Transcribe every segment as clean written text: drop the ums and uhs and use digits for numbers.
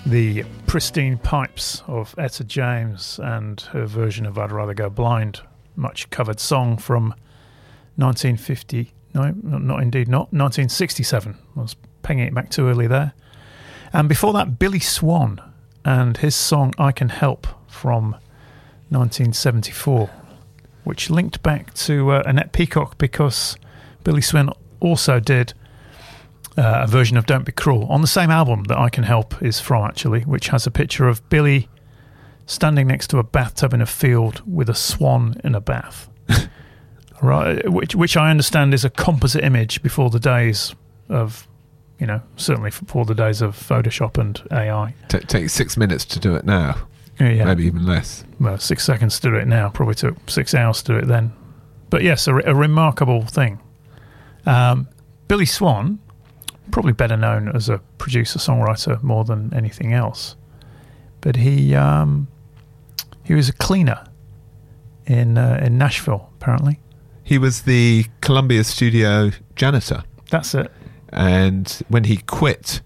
The pristine pipes of Etta James and her version of I'd Rather Go Blind, much covered song from 1950, no, not 1967. I was pegging it back too early there. And before that, Billy Swan and his song I Can Help from 1974, which linked back to Annette Peacock because Billy Swan also did a version of Don't Be Cruel on the same album that I Can Help is from, actually, which has a picture of Billy standing next to a bathtub in a field with a swan in a bath. Right, which I understand is a composite image before the days of, certainly before the days of Photoshop and AI. Take 6 minutes to do it now. Yeah. Maybe even less. Well, 6 seconds to do it now. Probably took 6 hours to do it then. But yes, a remarkable thing. Billy Swan, probably better known as a producer-songwriter more than anything else. But he was a cleaner in Nashville, apparently. He was the Columbia studio janitor. That's it. And when he quit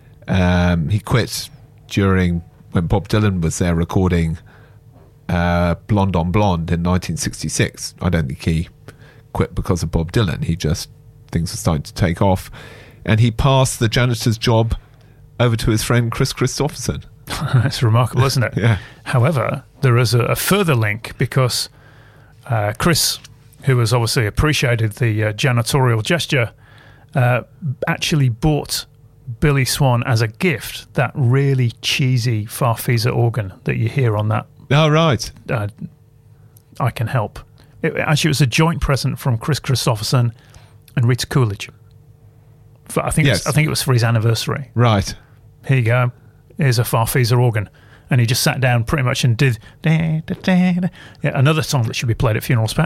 during when Bob Dylan was there recording Blonde on Blonde in 1966. I don't think he quit because of Bob Dylan. Things were starting to take off. And he passed the janitor's job over to his friend Chris Christopherson. That's remarkable, isn't it? Yeah. However, there is a further link because Chris, who has obviously appreciated the janitorial gesture, actually bought Billy Swan as a gift that really cheesy Farfisa organ that you hear on that. Oh, right. I Can Help. It was a joint present from Chris Christopherson and Rita Coolidge. I think it was for his anniversary. Right. Here you go. Here's a Farfisa organ. And he just sat down pretty much and did another song that should be played at funerals, Pat.